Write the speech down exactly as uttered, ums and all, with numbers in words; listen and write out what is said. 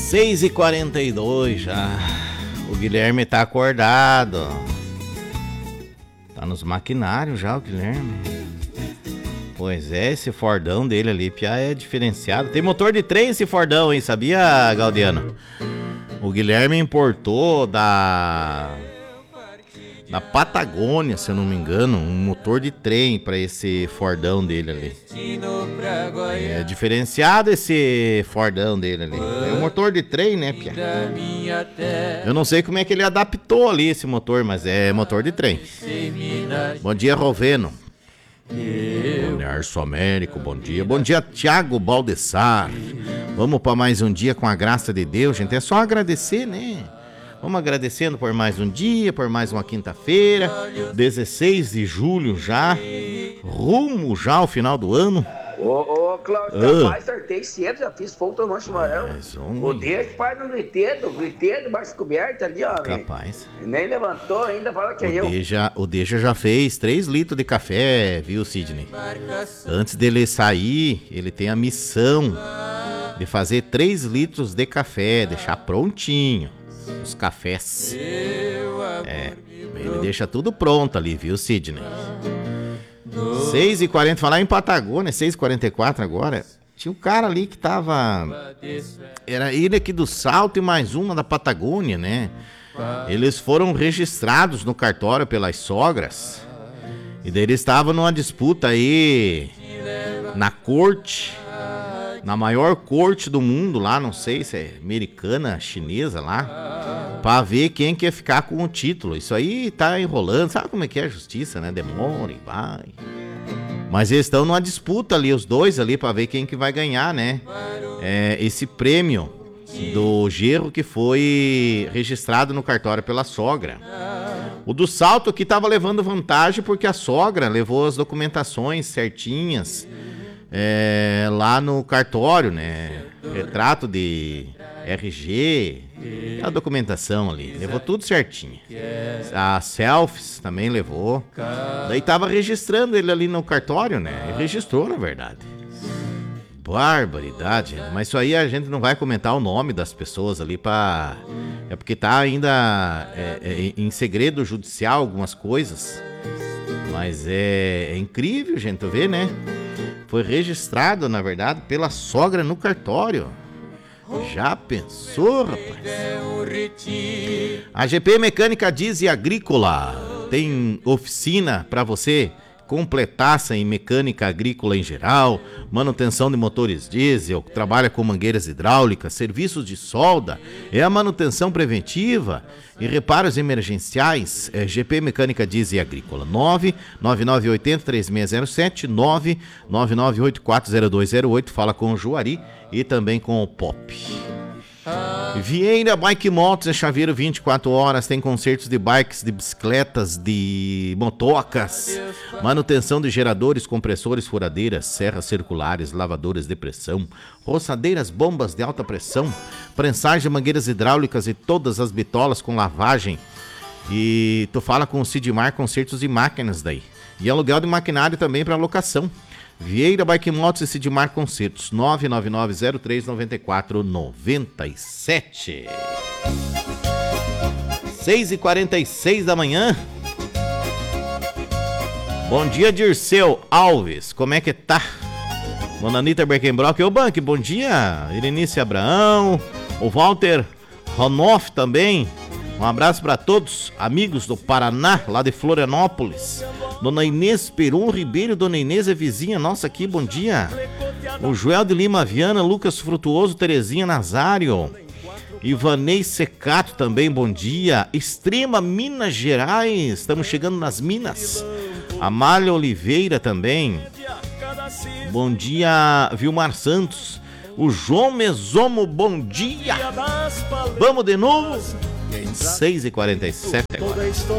seis e quarenta e dois já. O Guilherme tá acordado. Tá nos maquinários já o Guilherme. Pois é, esse Fordão dele ali, Pia, é diferenciado. Tem motor de trem esse Fordão, hein? Sabia, Gaudiano? O Guilherme importou da... da Patagônia, se eu não me engano, um motor de trem pra esse Fordão dele ali. É diferenciado esse Fordão dele ali. É um motor de trem, né, Pia? Eu não sei como é que ele adaptou ali esse motor, mas é motor de trem. Bom dia, Roveno. Arço Américo, bom dia. Bom dia, Thiago Baldessar. Vamos para mais um dia com a graça de Deus, gente. É só agradecer, né? Vamos agradecendo por mais um dia, por mais uma quinta-feira, dezesseis de julho já, rumo já ao final do ano. Ô, ô, Cláudio, rapaz, acertei cedo, já fiz foto no chimarrão. Um... O Deus faz no griteiro, griteiro, baixo coberto ali, ó. Capaz. Nem levantou ainda, fala que é eu. Deja, o Deja já fez três litros de café, viu, Sidney? Antes dele sair, ele tem a missão de fazer três litros de café, deixar prontinho os cafés. É, ele deixa tudo pronto ali, viu, Sidney? seis e quarenta, falar em Patagônia, seis e quarenta e quatro agora. Tinha um cara ali que tava... Era ele aqui do Salto e mais uma da Patagônia, né? Eles foram registrados no cartório pelas sogras. E daí eles estavam numa disputa aí na corte, na maior corte do mundo lá, não sei se é americana, chinesa lá, pra ver quem quer ficar com o título. Isso aí tá enrolando, sabe como é que é a justiça, né? Demora e vai. Mas eles estão numa disputa ali, os dois ali, pra ver quem que vai ganhar, né? É, esse prêmio do genro que foi registrado no cartório pela sogra. O do Salto aqui tava levando vantagem porque a sogra levou as documentações certinhas é, lá no cartório, né? Retrato de R G, a documentação ali, levou tudo certinho. A selfies também levou. Daí tava registrando ele ali no cartório, né? Ele registrou, na verdade. Barbaridade, mas isso aí a gente não vai comentar o nome das pessoas ali pra... É porque tá ainda é, é, em segredo judicial algumas coisas. Mas é, é incrível, gente, tu vê, né? Foi registrado, na verdade, pela sogra no cartório. Já pensou, rapaz? A G P Mecânica Diesel Agrícola tem oficina para você completaça em mecânica agrícola em geral, manutenção de motores diesel, trabalha com mangueiras hidráulicas, serviços de solda, é a manutenção preventiva e reparos emergenciais. É G P Mecânica Diesel Agrícola. Nove nove nove oito zero três seis zero sete, nove nove nove oito quatro zero dois zero oito. Fala com o Juari e também com o Pop. Vieira Bike Motos é chaveiro vinte e quatro horas, tem consertos de bikes, de bicicletas, de motocas, manutenção de geradores, compressores, furadeiras, serras circulares, lavadoras de pressão, roçadeiras, bombas de alta pressão, prensagem de mangueiras hidráulicas e todas as bitolas com lavagem. E tu fala com o Sidmar Consertos de Máquinas daí. E aluguel de maquinário também para locação. Vieira Bike Motos e Sidmar Concertos, nove nove nove zero três nove quatro nove sete. seis e quarenta e seis da manhã. Bom dia, Dirceu Alves, como é que tá? Dona Anitta Berkenbrock, ô Banque, bom dia. Irenice Abraão, o Walter Ronoff também. Um abraço para todos, amigos do Paraná, lá de Florianópolis. Dona Inês Peron Ribeiro, Dona Inês é vizinha nossa aqui, bom dia. O Joel de Lima Viana, Lucas Frutuoso, Terezinha Nazário. Ivanei Secato também, bom dia. Extrema Minas Gerais, estamos chegando nas Minas. Amália Oliveira também. Bom dia, Vilmar Santos. O João Mesomo, bom dia. Vamos de novo? seis e quarenta e sete agora.